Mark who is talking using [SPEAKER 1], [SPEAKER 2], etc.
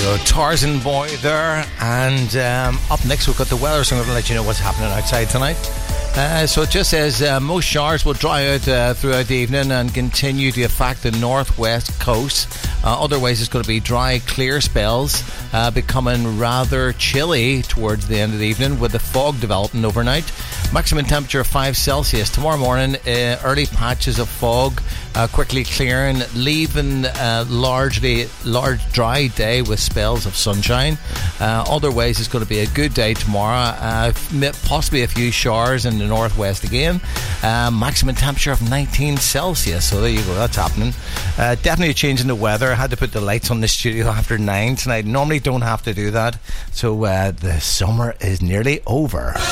[SPEAKER 1] Tarzan Boy there, and up next we've got the weather, so I'm going to let you know what's happening outside tonight. So it just says most showers will dry out throughout the evening and continue to affect the northwest coast. Otherwise, it's going to be dry, clear spells, becoming rather chilly towards the end of the evening with the fog developing overnight. Maximum temperature of 5 Celsius. Tomorrow morning, early patches of fog quickly clearing, leaving large dry day with spells of sunshine. Otherwise, it's going to be a good day tomorrow. Possibly a few showers in the northwest again. Maximum temperature of 19 Celsius. So there you go, that's happening. Definitely a change in the weather. I had to put the lights on the studio after 9 tonight. Normally don't have to do that. So the summer is nearly over.